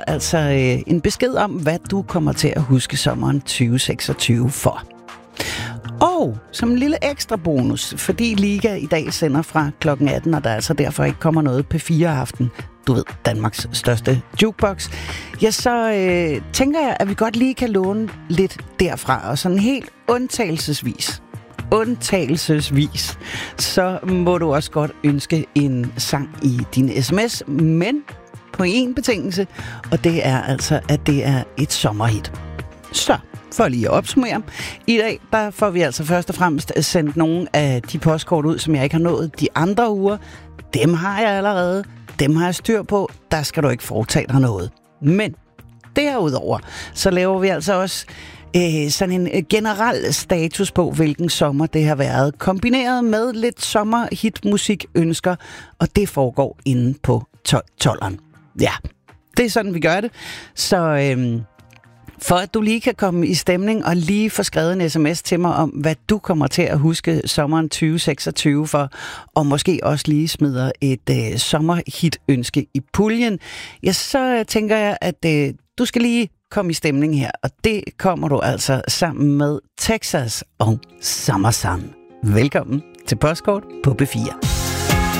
altså en besked om, hvad du kommer til at huske sommeren 2026 for. Og som en lille ekstra bonus, fordi Liga i dag sender fra kl. 18, og der altså derfor ikke kommer noget P4-aften, du ved, Danmarks største jukebox, ja, så tænker jeg, at vi godt lige kan låne lidt derfra, og sådan helt undtagelsesvis, så må du også godt ønske en sang i din sms, men på en betingelse, og det er altså, at det er et sommerhit. Så, for lige at opsummere, i dag der får vi altså først og fremmest sendt nogle af de postkort ud, som jeg ikke har nået de andre uger. Dem har jeg allerede, dem har jeg styr på, der skal du ikke foretage dig noget. Men derudover, så laver vi altså også sådan en generel status på, hvilken sommer det har været, kombineret med lidt sommerhitmusikønsker, og det foregår inde på 12'eren. Ja, det er sådan, vi gør det. Så for at du lige kan komme i stemning og lige få skrevet en sms til mig om, hvad du kommer til at huske sommeren 2026 for, og måske også lige smider et sommerhitønske i puljen, ja, så tænker jeg, at du skal lige komme i stemning her, og det kommer du altså sammen med Texas og Summer Sun. Velkommen til Postkort på B4.